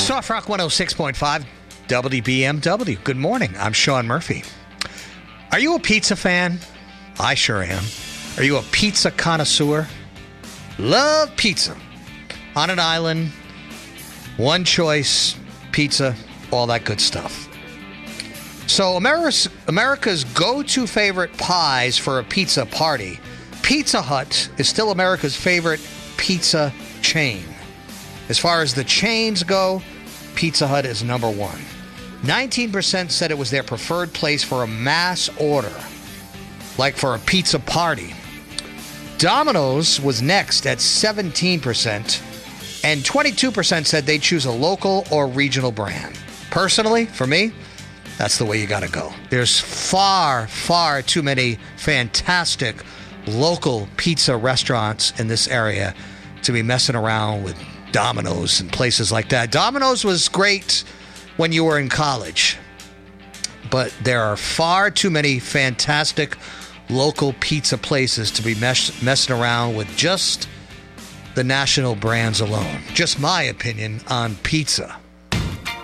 Soft Rock 106.5 WBMW. Good morning. I'm Sean Murphy. Are you a pizza fan? I sure am. Are you a pizza connoisseur? Love pizza. On an island, one choice, pizza, all that good stuff. So America's go-to favorite pies for a pizza party. Pizza Hut is still America's favorite pizza chain. As far as the chains go, Pizza Hut is number one. 19% said it was their preferred place for a mass order, like for a pizza party. Domino's was next at 17%, and 22% said they'd choose a local or regional brand. Personally, for me, that's the way you got to go. There's far, far too many fantastic local pizza restaurants in this area to be messing around with Domino's and places like that. Domino's was great when you were in college, but there are far too many fantastic local pizza places to be messing around with just the national brands alone. Just my opinion on pizza.